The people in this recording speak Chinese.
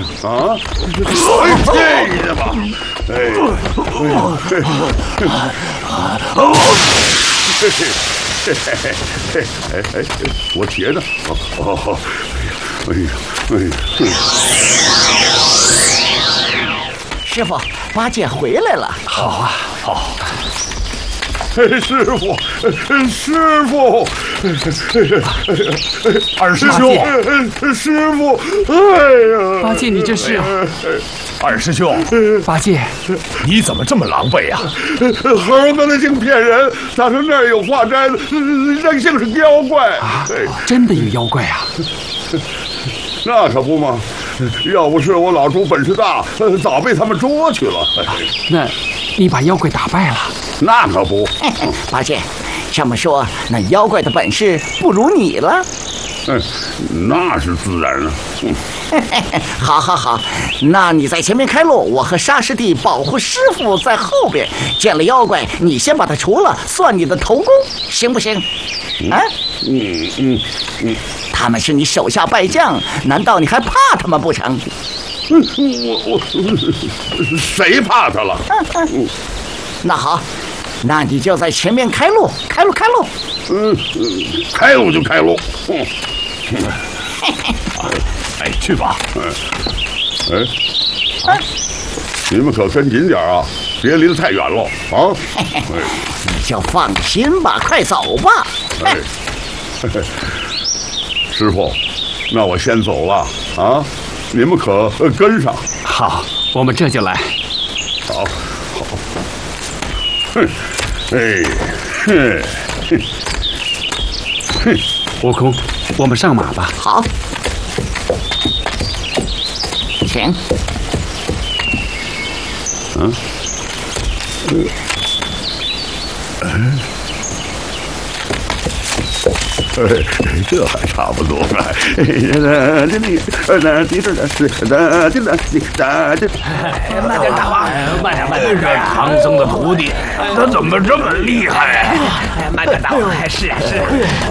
啊！这个吧，我铁呢？ 师傅，八戒回来了。 好啊，好。 师傅，师傅， 二师兄， 师傅， 八戒，你这是啊？ 二师兄， 八戒， 你怎么这么狼狈啊？ 猴子的净骗人，他说那儿有化斋，人性是妖怪啊！真的有妖怪啊？ 那可不嘛！要不是我老猪本事大，早被他们捉去了。 那，你把妖怪打败了？ 那可不。 八戒，这么说，那妖怪的本事不如你了？ 那是自然了。 好，好，好，那你在前面开路，我和沙师弟保护师傅在后边。见了妖怪，你先把他除了，算你的头功，行不行？啊？他们是你手下败将，难道你还怕他们不成？ 我谁怕他了？ 那好，那你就在前面开路，开路，开路。 开路就开路。 哎，去吧。 你们可跟紧点啊，别离得太远了啊！ 你就放心吧，快走吧。 师傅，那我先走了啊，你们可跟上。 好，我们这就来。 好， 悟空，我们上马吧。 好，请。 这还差不多。 慢点打吧，慢点，这唐僧的徒弟，他怎么这么厉害？ 慢点打，是啊，是。